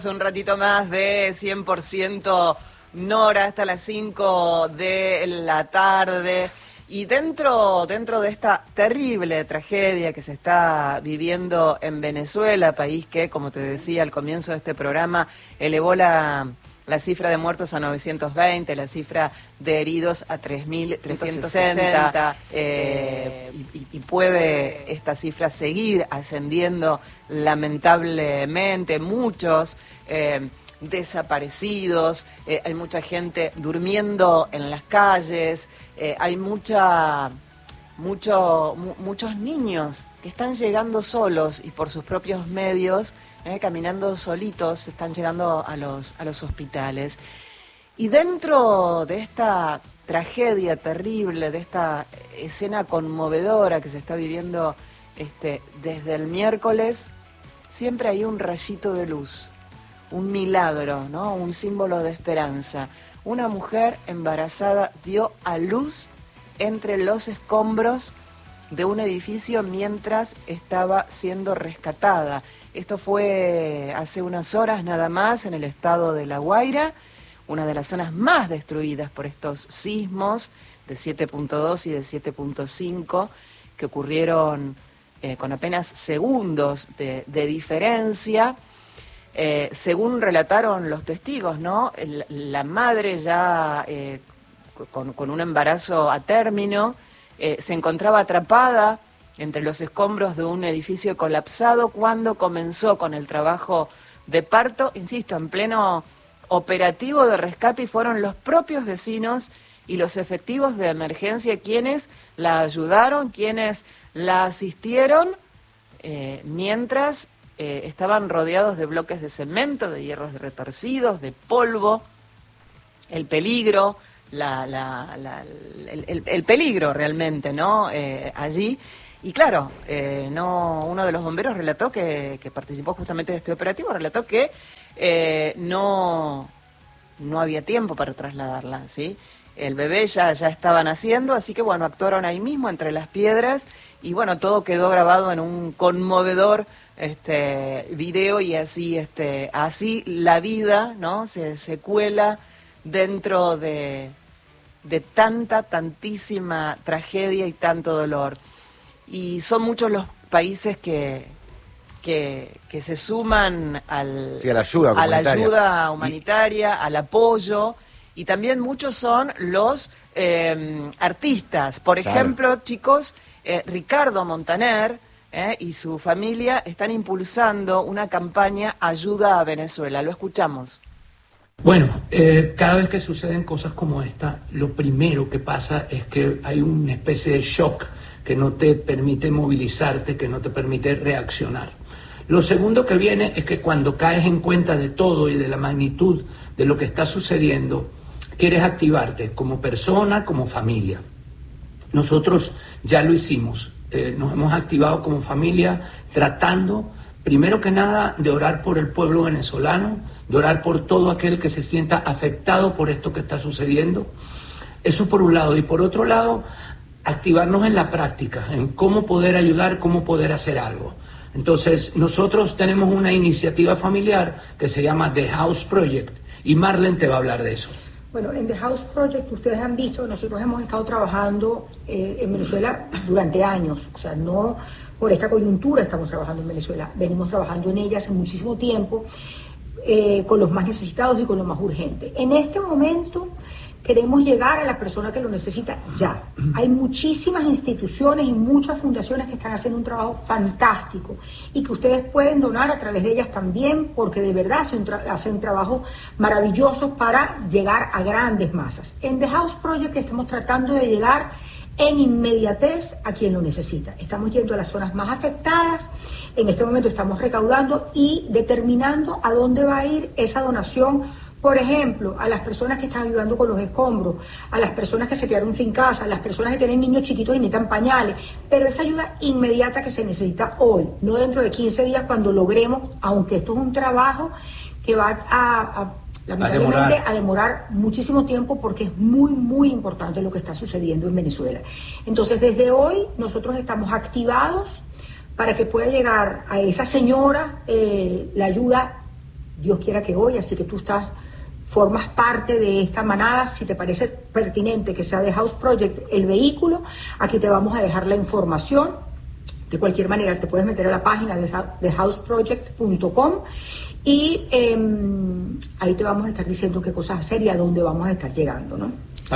Un ratito más de 100% Nora hasta las 5 de la tarde. Y dentro de esta terrible tragedia que se está viviendo en Venezuela, país que, como te decía al comienzo de este programa, elevó la cifra de muertos a 920, la cifra de heridos a 3.360, y puede esta cifra seguir ascendiendo lamentablemente. Muchos desaparecidos, hay mucha gente durmiendo en las calles, hay muchos niños que están llegando solos y por sus propios medios, caminando solitos, están llegando a los hospitales. Y dentro de esta tragedia terrible, de esta escena conmovedora que se está viviendo desde el miércoles, siempre hay un rayito de luz, un milagro, ¿no? Un símbolo de esperanza. Una mujer embarazada dio a luz entre los escombros de un edificio mientras estaba siendo rescatada. Esto fue hace unas horas nada más en el estado de La Guaira, una de las zonas más destruidas por estos sismos de 7.2 y de 7.5 que ocurrieron con apenas segundos de diferencia. Según relataron los testigos, ¿no? La madre ya con un embarazo a término se encontraba atrapada entre los escombros de un edificio colapsado cuando comenzó con el trabajo de parto, insisto, en pleno operativo de rescate, y fueron los propios vecinos y los efectivos de emergencia quienes la ayudaron, quienes la asistieron, mientras estaban rodeados de bloques de cemento, de hierros retorcidos, de polvo, el peligro, el peligro realmente, ¿no? Allí. Y claro, uno de los bomberos relató que participó justamente de este operativo, relató que no había tiempo para trasladarla, ¿sí? El bebé ya estaba naciendo, así que bueno, actuaron ahí mismo entre las piedras y bueno, todo quedó grabado en un conmovedor video, y así la vida, ¿no? Se cuela dentro de tantísima tragedia y tanto dolor. Y son muchos los países que se suman a la ayuda humanitaria, al apoyo, y también muchos son los artistas. Por ejemplo, chicos, Ricardo Montaner y su familia están impulsando una campaña Ayuda a Venezuela. Lo escuchamos. Bueno, cada vez que suceden cosas como esta, lo primero que pasa es que hay una especie de shock que no te permite movilizarte, que no te permite reaccionar. Lo segundo que viene es que cuando caes en cuenta de todo y de la magnitud de lo que está sucediendo, quieres activarte como persona, como familia. Nosotros ya lo hicimos, nos hemos activado como familia tratando, primero que nada, de orar por el pueblo venezolano, de orar por todo aquel que se sienta afectado por esto que está sucediendo. Eso por un lado. Y por otro lado, activarnos en la práctica, en cómo poder ayudar, cómo poder hacer algo. Entonces, nosotros tenemos una iniciativa familiar que se llama The House Project, y Marlene te va a hablar de eso. Bueno, en The House Project, ustedes han visto, nosotros hemos estado trabajando en Venezuela durante años, o sea, no por esta coyuntura estamos trabajando en Venezuela, venimos trabajando en ella hace muchísimo tiempo, con los más necesitados y con los más urgentes. En este momento queremos llegar a la persona que lo necesita ya. Hay muchísimas instituciones y muchas fundaciones que están haciendo un trabajo fantástico y que ustedes pueden donar a través de ellas también, porque de verdad hacen trabajo maravilloso para llegar a grandes masas. En The House Project estamos tratando de llegar en inmediatez a quien lo necesita. Estamos yendo a las zonas más afectadas, en este momento estamos recaudando y determinando a dónde va a ir esa donación. Por ejemplo, a las personas que están ayudando con los escombros, a las personas que se quedaron sin casa, a las personas que tienen niños chiquitos y necesitan pañales, pero esa ayuda inmediata que se necesita hoy, no dentro de 15 días cuando logremos, aunque esto es un trabajo que va lamentablemente a demorar muchísimo tiempo, porque es muy, muy importante lo que está sucediendo en Venezuela. Entonces, desde hoy nosotros estamos activados para que pueda llegar a esa señora la ayuda Dios quiera que hoy, así que tú formas parte de esta manada. Si te parece pertinente que sea de House Project el vehículo, aquí te vamos a dejar la información. De cualquier manera, te puedes meter a la página de houseproject.com y ahí te vamos a estar diciendo qué cosas hacer y a dónde vamos a estar llegando, ¿no?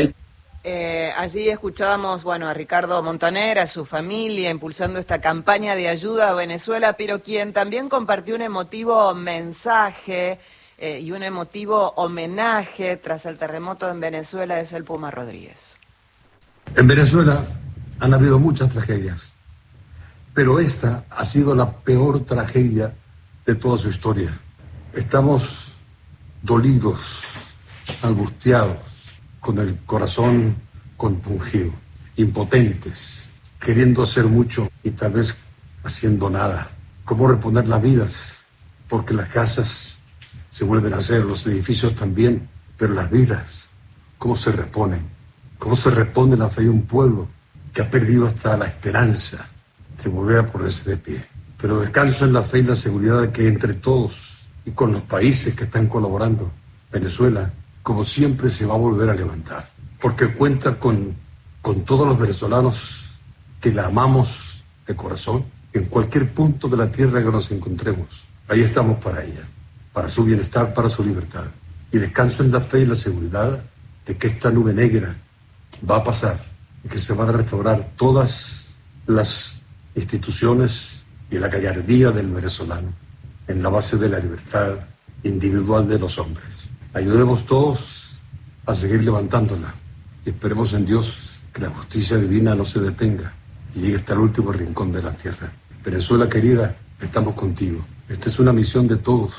Allí escuchábamos, a Ricardo Montaner, a su familia, impulsando esta campaña de ayuda a Venezuela, pero quien también compartió un emotivo mensaje y un emotivo homenaje tras el terremoto en Venezuela es el Puma Rodríguez. En Venezuela han habido muchas tragedias, pero esta ha sido la peor tragedia de toda su historia. Estamos dolidos, angustiados, con el corazón compungido, impotentes, queriendo hacer mucho y tal vez haciendo nada. ¿Cómo reponer las vidas? Porque las casas se vuelven a hacer, los edificios también, pero las vidas, ¿cómo se reponen? ¿Cómo se repone la fe de un pueblo que ha perdido hasta la esperanza de volver a ponerse de pie? Pero descanso en la fe y la seguridad de que entre todos y con los países que están colaborando, Venezuela, como siempre, se va a volver a levantar, porque cuenta con todos los venezolanos que la amamos de corazón, en cualquier punto de la tierra que nos encontremos. Ahí estamos para ella, para su bienestar, para su libertad. Y descanso en la fe y la seguridad de que esta nube negra va a pasar y que se van a restaurar todas las instituciones y la gallardía del venezolano en la base de la libertad individual de los hombres. Ayudemos todos a seguir levantándola y esperemos en Dios que la justicia divina no se detenga y llegue hasta el último rincón de la tierra. Venezuela querida, estamos contigo. Esta es una misión de todos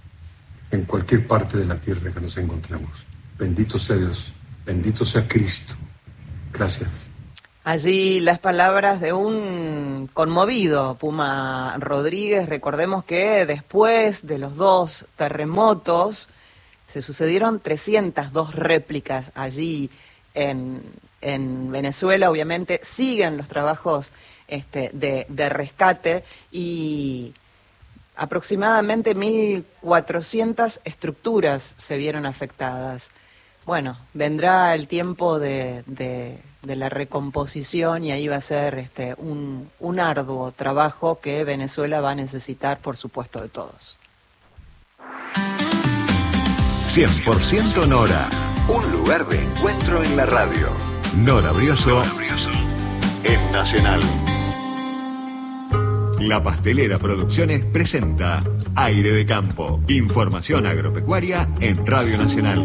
en cualquier parte de la tierra que nos encontremos. Bendito sea Dios, bendito sea Cristo. Gracias. Allí las palabras de un conmovido Puma Rodríguez. Recordemos que después de los 2 terremotos se sucedieron 302 réplicas allí en Venezuela. Obviamente siguen los trabajos de rescate y aproximadamente 1.400 estructuras se vieron afectadas. Bueno, vendrá el tiempo de la recomposición y ahí va a ser un arduo trabajo que Venezuela va a necesitar, por supuesto, de todos. 100% Nora, un lugar de encuentro en la radio. Nora Brioso, en Nacional. La Pastelera Producciones presenta Aire de Campo, información agropecuaria en Radio Nacional.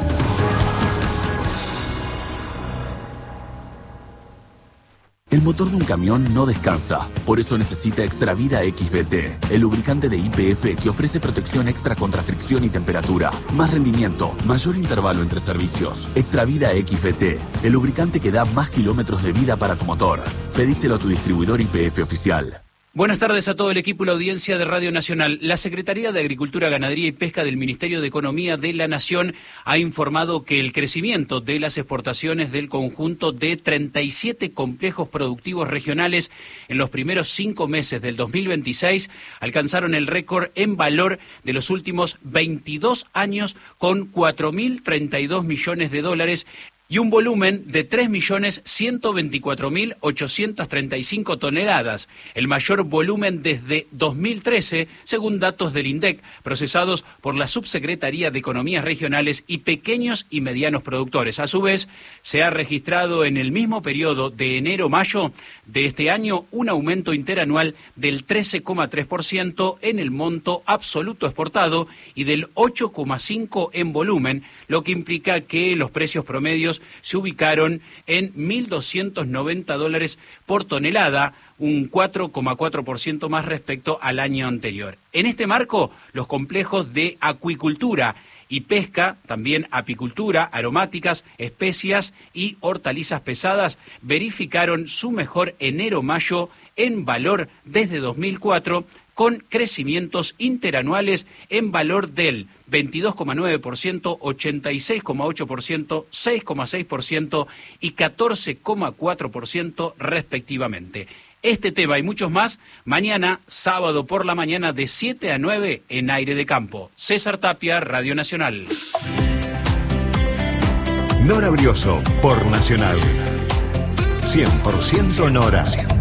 El motor de un camión no descansa, por eso necesita Extravida XVT, el lubricante de YPF que ofrece protección extra contra fricción y temperatura, más rendimiento, mayor intervalo entre servicios. Extravida XVT, el lubricante que da más kilómetros de vida para tu motor. Pedíselo a tu distribuidor YPF oficial. Buenas tardes a todo el equipo y la audiencia de Radio Nacional. La Secretaría de Agricultura, Ganadería y Pesca del Ministerio de Economía de la Nación ha informado que el crecimiento de las exportaciones del conjunto de 37 complejos productivos regionales en los primeros 5 meses del 2026 alcanzaron el récord en valor de los últimos 22 años con 4.032 millones de dólares y un volumen de 3.124.835 toneladas, el mayor volumen desde 2013, según datos del INDEC, procesados por la Subsecretaría de Economías Regionales y Pequeños y Medianos Productores. A su vez, se ha registrado en el mismo periodo de enero-mayo de este año un aumento interanual del 13,3% en el monto absoluto exportado y del 8,5% en volumen, lo que implica que los precios promedios se ubicaron en $1.290 por tonelada, un 4,4% más respecto al año anterior. En este marco, los complejos de acuicultura y pesca, también apicultura, aromáticas, especias y hortalizas pesadas, verificaron su mejor enero-mayo en valor desde 2004, con crecimientos interanuales en valor del 22,9%, 86,8%, 6,6% y 14,4% respectivamente. Este tema y muchos más, mañana, sábado por la mañana de 7 a 9 en Aire de Campo. César Tapia, Radio Nacional. Nora Brioso por Nacional. 100% Nora.